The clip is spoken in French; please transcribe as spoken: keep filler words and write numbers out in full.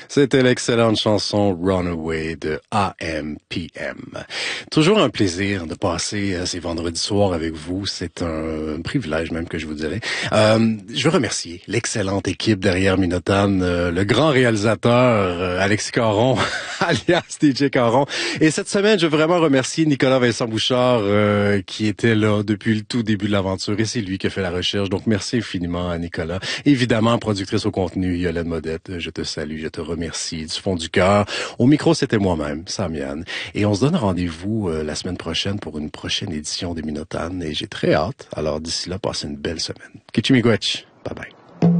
C'était l'excellente chanson Runaway de A M P M. Toujours un plaisir de passer ces vendredis soirs avec vous. C'est un privilège même que je vous dirais. Euh, je veux remercier l'excellente équipe derrière Minotan, euh, le grand réalisateur euh, Alexis Caron, alias D J Caron. Et cette semaine, je veux vraiment remercier Nicolas Vincent Bouchard euh, qui était là depuis le tout début de l'aventure. Et c'est lui qui a fait la recherche. Donc merci infiniment à Nicolas. Évidemment, productrice au contenu, Yolande Modette, je te salue, je te remercie du fond du cœur. Au micro, c'était moi-même, Samian. Et on se donne rendez-vous euh, la semaine prochaine pour une prochaine édition des Minotanes. Et j'ai très hâte. Alors d'ici là, passez une belle semaine. Kichimigwech. Bye bye.